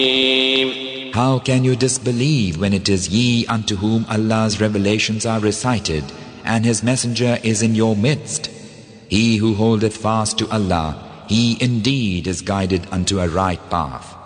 How can you disbelieve when it is ye unto whom Allah's revelations are recited, and His Messenger is in your midst? He who holdeth fast to Allah, he indeed is guided unto a right path.